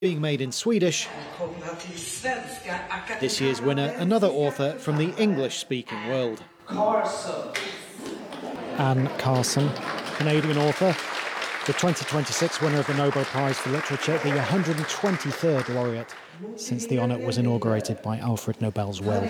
Being made in Swedish, this year's winner, another author from the English-speaking world. Anne Carson, Canadian author, the 2026 winner of the Nobel Prize for Literature, the 123rd laureate since the honour was inaugurated by Alfred Nobel's will.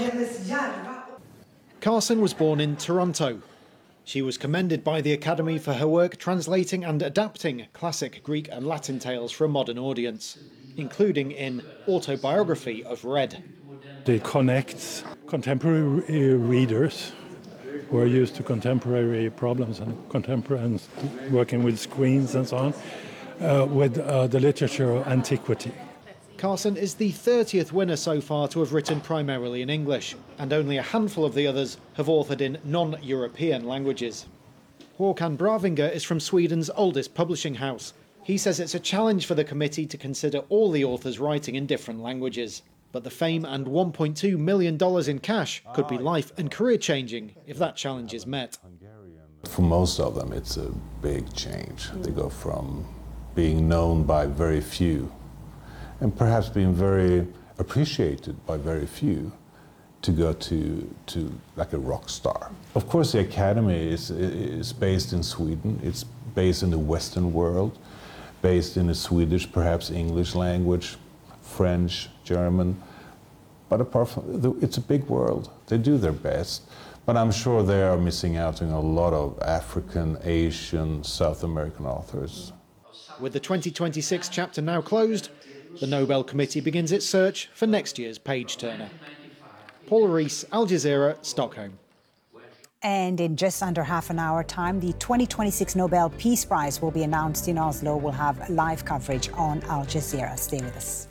Carson was born in Toronto. She was commended by the Academy for her work translating and adapting classic Greek and Latin tales for a modern audience, including in Autobiography of Red. It connects contemporary readers who are used to contemporary problems and contemporaries working with screens and so on, with the literature of antiquity. Carson is the 30th winner so far to have written primarily in English, and only a handful of the others have authored in non-European languages. Håkan Bravinger is from Sweden's oldest publishing house. He says it's a challenge for the committee to consider all the authors writing in different languages. But the fame and $1.2 million in cash could be life and career changing if that challenge is met. For most of them, it's a big change. They go from being known by very few and perhaps being very appreciated by very few to go to like a rock star. Of course, the Academy is based in Sweden. It's based in the Western world, based in the Swedish, perhaps English language, French, German. But apart from it's a big world. They do their best. But I'm sure they are missing out on a lot of African, Asian, South American authors. With the 2026 chapter now closed, the Nobel Committee begins its search for next year's page-turner. Paula Rees, Al Jazeera, Stockholm. And in just under half an hour time, the 2026 Nobel Peace Prize will be announced in Oslo. We'll have live coverage on Al Jazeera. Stay with us.